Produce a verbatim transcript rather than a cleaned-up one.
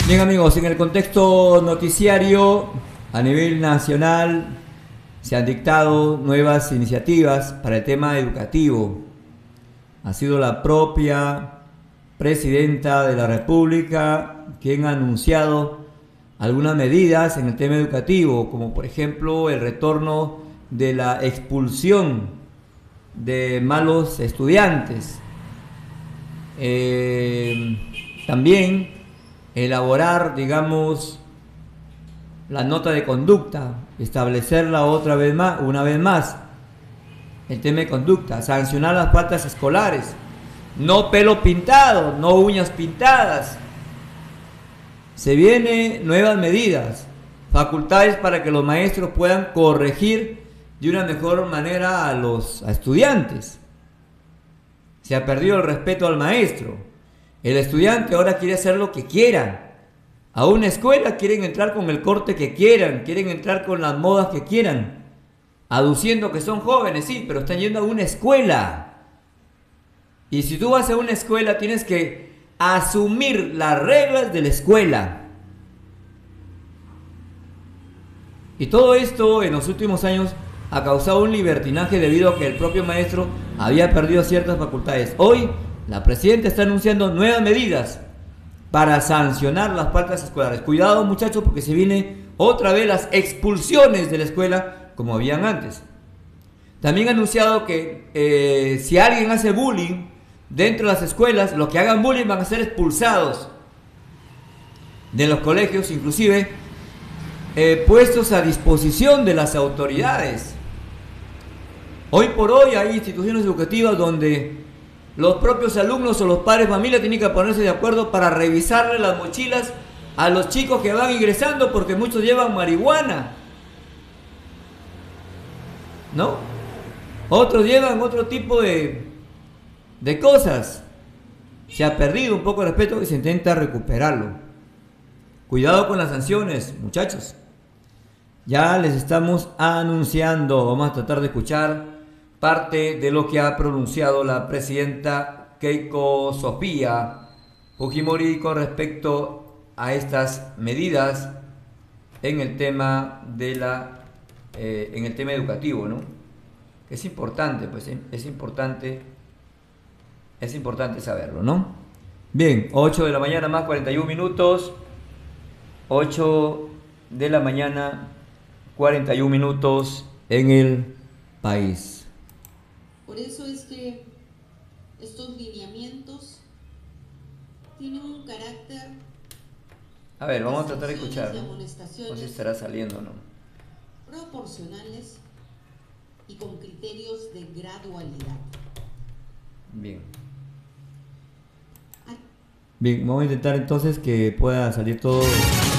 Bien amigos, en el contexto noticiario a nivel nacional se han dictado nuevas iniciativas para el tema educativo. Ha sido la propia Presidenta de la República quien ha anunciado algunas medidas en el tema educativo, como por ejemplo el retorno de la expulsión de malos estudiantes. Eh, también elaborar, digamos, la nota de conducta, establecerla otra vez más, una vez más, el tema de conducta, sancionar las faltas escolares, no pelo pintado, no uñas pintadas. Se vienen nuevas medidas, facultades para que los maestros puedan corregir de una mejor manera a los a estudiantes. Se ha perdido el respeto al maestro. El estudiante ahora quiere hacer lo que quiera. A una escuela quieren entrar con el corte que quieran, quieren entrar con las modas que quieran, aduciendo que son jóvenes, sí, pero están yendo a una escuela. Y si tú vas a una escuela tienes que asumir las reglas de la escuela. Y todo esto en los últimos años ha causado un libertinaje debido a que el propio maestro había perdido ciertas facultades. Hoy la Presidenta está anunciando nuevas medidas para sancionar las faltas escolares. Cuidado muchachos, porque se viene otra vez las expulsiones de la escuela como habían antes. También ha anunciado que eh, si alguien hace bullying dentro de las escuelas, los que hagan bullying van a ser expulsados de los colegios, inclusive eh, puestos a disposición de las autoridades. Hoy por hoy hay instituciones educativas donde los propios alumnos o los padres de familia tienen que ponerse de acuerdo para revisarle las mochilas a los chicos que van ingresando, porque muchos llevan marihuana, ¿no? Otros llevan otro tipo de, de cosas. Se ha perdido un poco el respeto y se intenta recuperarlo. Cuidado con las sanciones, muchachos. Ya les estamos anunciando. Vamos a tratar de escuchar parte de lo que ha pronunciado la presidenta Keiko Sofía Fujimori con respecto a estas medidas en el tema de la eh, en el tema educativo, ¿no? Es importante, pues ¿eh? es importante es importante saberlo, ¿no? Bien, ocho de la mañana más cuarenta y uno minutos, ocho de la mañana cuarenta y uno minutos en el país. Por eso es que estos lineamientos tienen un carácter... A ver, vamos a tratar de escuchar, ¿no? No sé si estará saliendo o no. Proporcionales y con criterios de gradualidad. Bien. Bien, vamos a intentar entonces que pueda salir todo